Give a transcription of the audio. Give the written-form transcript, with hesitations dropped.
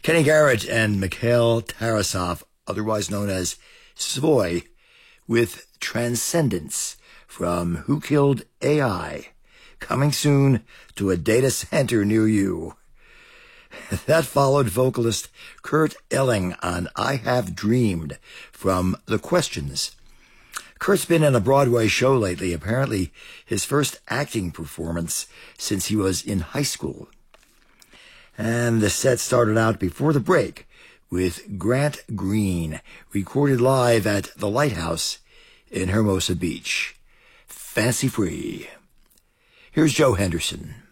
Kenny Garrett and Mikhail Tarasov, otherwise known as Svoy, with Transcendence from Who Killed AI, coming soon to a data center near you. That followed vocalist Kurt Elling on I Have Dreamed from The Questions. Kurt's been in a Broadway show lately, apparently his first acting performance since he was in high school. And the set started out before the break with Grant Green, recorded live at the Lighthouse in Hermosa Beach. Fancy Free. Here's Joe Henderson.